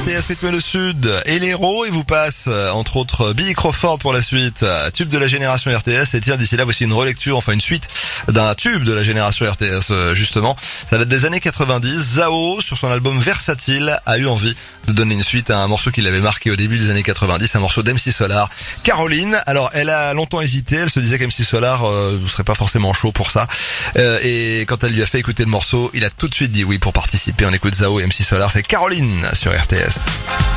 RTS Rythme le Sud et l'Hérault, et vous passe entre autres Billy Crawford pour la suite, tube de la génération RTS. Et tiens, d'ici là, voici une relecture, enfin une suite d'un tube de la génération RTS justement. Ça date des années 90. Zao, sur son album Versatile, a eu envie de donner une suite à un morceau qui l'avait marqué au début des années 90, un morceau d'MC Solar, Caroline. Alors elle a longtemps hésité, elle se disait qu'MC Solar ne serait pas forcément chaud pour ça, et quand elle lui a fait écouter le morceau, il a tout de suite dit oui pour participer. On écoute Zao et MC Solar, c'est Caroline sur RTS.